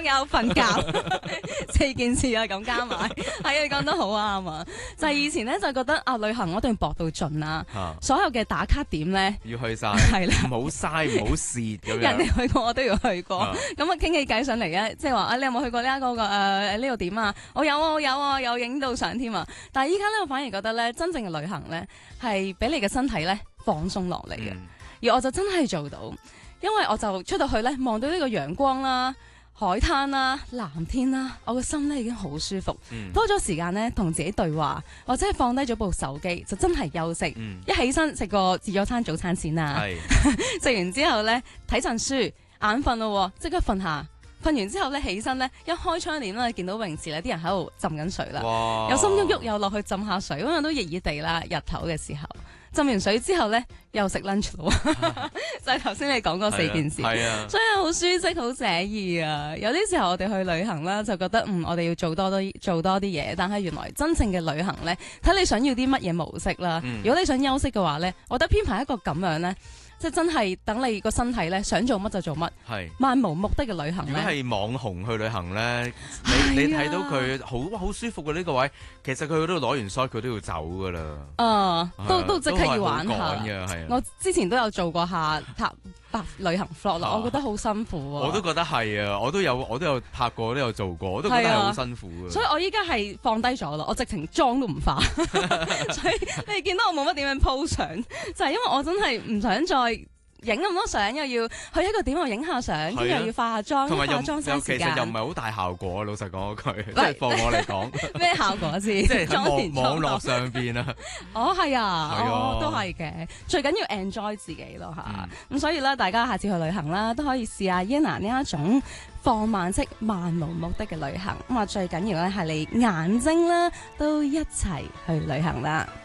有瞓覺，4件事啊咁加埋，係啊，你講得好啱啊！就係以前咧就覺得啊，旅行我一定要搏到盡啊，所有嘅打卡點咧要去晒， 係啦， 唔好嘥，唔好蝕咁樣。 人哋去過我都要去過，咁啊傾起偈上嚟咧，即係話啊，你有冇去過呢一個呢度點啊？我有啊，我有啊，有影到相添啊！但係依家咧，我反而覺得咧，真正嘅旅行咧係俾你嘅身體咧放鬆落嚟嘅，而我就真係做到，因為我就出到去咧，望到呢個陽光啦、海灘啦、藍天啦，我個心咧已經好舒服，多咗時間咧同自己對話，或者係放低咗部手機，就真係休息。一起身食個自助餐早餐先啦，食完之後咧睇陣書，眼瞓咯，即刻瞓下。瞓完之後咧，起身咧，一開窗簾咧，見到泳池咧，啲人喺度浸緊水啦，有心喐喐又落去浸下水，因為都熱熱地啦，日頭嘅時候，浸完水之後咧，又食 lunch 咯，就係頭先你講嗰4件事，所以好舒適，好寫意啊！有啲時候我哋去旅行啦，就覺得我哋要做多啲嘢，但係原來真正嘅旅行咧，睇你想要啲乜嘢模式啦。如果你想休息嘅話咧，我覺得編排一個咁樣咧。即係真係等你個身體咧想做乜就做乜，漫無目的嘅旅行咧。 如果係網紅去旅行咧，你睇到佢好舒服嘅呢個位，其實佢嗰度攞完 shot 佢都要走噶啦。 都即刻要玩下。我之前都有做過下旅行 vlog 啦，我覺得好辛苦啊。 我都覺得係啊，我都有拍過，都有做過，我都覺得係好辛苦嘅。 所以我依家係放低咗咯，我直情妝都唔化。所以你見到我冇乜點樣 po 相，就係因為我真係唔想再影咁多相，又要去一個點度影下相，跟住又要化下妝，化下妝嘥時間。 其實又唔係好大效果，老實講嗰句，即係放我嚟講。 咩效果先？ 即係喺網絡上邊啊。 係啊，都係嘅。最緊要 enjoy 自己咯嚇。咁所以咧，大家下次去旅行啦，都可以試下 Yana 呢一種放慢式漫無目的嘅旅行。咁啊，最緊要咧係你眼睛啦，都一齊去旅行啦。